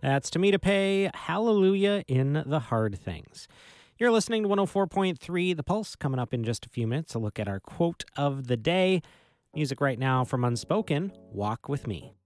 That's To Me to Pay, Hallelujah in the Hard Things. You're listening to 104.3 The Pulse. Coming up in just a few minutes, a look at our quote of the day. Music right now from Unspoken, Walk With Me.